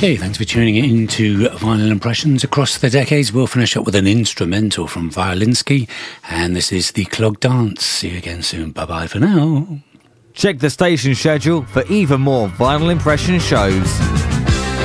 Hey, thanks for tuning in to Vinyl Impressions Across the Decades. We'll finish up with an instrumental from Violinsky, and this is The Clog Dance. See you again soon. Bye-bye for now. Check the station schedule for even more Vinyl Impression shows.